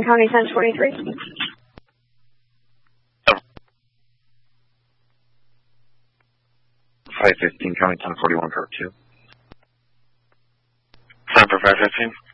515 County 1023. 515 County 1041 Part 2. Time for 515.